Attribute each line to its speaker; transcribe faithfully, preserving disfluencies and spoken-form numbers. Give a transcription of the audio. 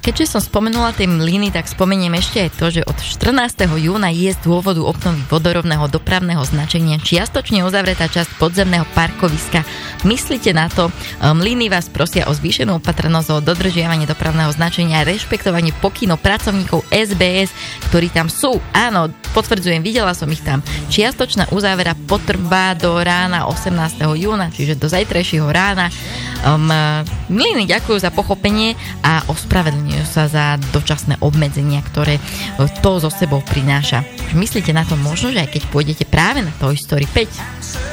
Speaker 1: keďže som spomenula tie mlyny, tak spomeniem ešte aj to, že od štrnásteho júna je z dôvodu obnovy vodorovného dopravného značenia čiastočne uzavretá časť podzemného parkoviska. Myslíte na to, mlyny vás prosia o zvýšenú opatrnosť, o dodržiavanie dopravného značenia a rešpektovanie pokynov pracovníkov es bé es, ktorí tam sú. Áno, potvrdzujem, videla som ich tam. Čiastočná uzávera potrvá do rána osemnásteho júna, čiže do zajtrajšieho rána. Um, mlyny ďakujú za pochopenie a ospravedlňujú sa za dočasné obmedzenia, ktoré to so sebou prináša. Myslíte na to možno, že aj keď pôjdete práve na Toy Story päť?